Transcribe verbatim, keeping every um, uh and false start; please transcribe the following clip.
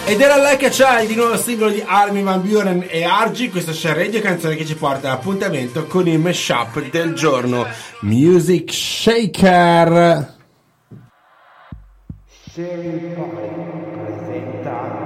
Ed era Like a Child, di nuovo singolo di Armin van Buuren e Argy. Questa c'è Radio, canzone che ci porta all'appuntamento con il mashup del giorno, Music Shaker. Sherry Pie presenta